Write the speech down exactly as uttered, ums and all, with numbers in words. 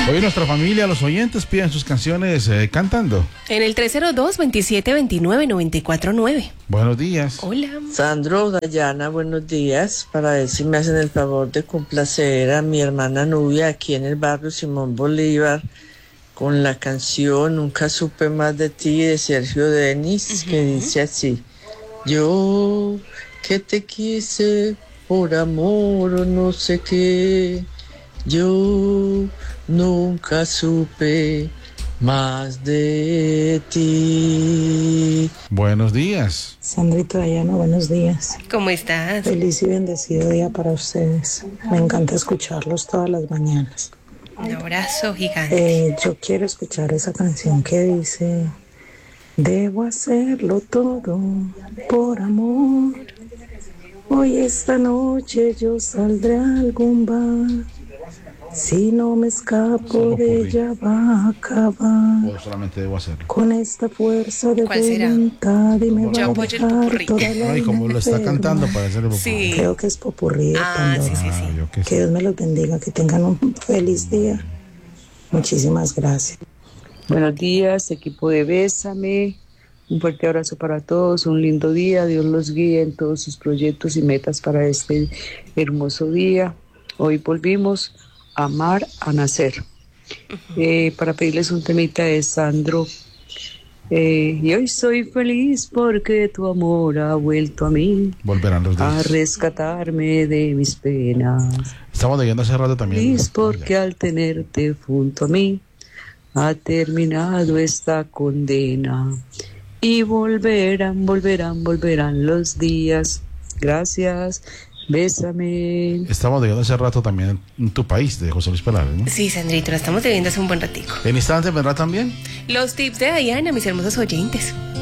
Hoy nuestra familia, los oyentes piden sus canciones eh, cantando. En el tres cero dos, veintisiete veintinueve, noventa y cuatro nueve. Buenos días. Hola. Sandro, Dayana, buenos días. Para ver si me hacen el favor de complacer a mi hermana Nubia aquí en el barrio Simón Bolívar con la canción Nunca supe más de ti de Sergio Denis, uh-huh, que dice así: yo que te quise por amor o no sé qué, yo nunca supe más de ti. Buenos días. Sandrito, Dayana, buenos días. ¿Cómo estás? Feliz y bendecido día para ustedes. Me encanta escucharlos todas las mañanas. Un abrazo gigante. Eh, yo quiero escuchar esa canción que dice: debo hacerlo todo por amor. Hoy esta noche yo saldré a algún bar. Si no me escapo de ella va a acabar. O solamente debo hacerlo. Con esta fuerza de voluntad y me va a dejar toda la Ay, como lo está cantando parece el popurrí. Sí. Creo que es popurrí de Ah, Pandora. sí, sí, sí. Ah, yo qué sé. Que Dios me los bendiga, que tengan un feliz día. Muchísimas gracias. Buenos días, equipo de Bésame. Un fuerte abrazo para todos, un lindo día. Dios los guíe en todos sus proyectos y metas para este hermoso día. Hoy volvimos a amar a nacer. Uh-huh. Eh, para pedirles un temita de Sandro. Eh, y hoy soy feliz porque tu amor ha vuelto a mí. Volverán los días. A rescatarme de mis penas. Estamos leyendo hace rato también. Feliz porque al tenerte junto a mí ha terminado esta condena. Y volverán, volverán, volverán los días. Gracias. Bésame. Estamos leyendo hace rato también en Tu País, de José Luis Perales, ¿no? Sí, Sandrito, la estamos debiendo hace un buen ratico. En instantes vendrá también Los tips de Dayana, mis hermosos oyentes.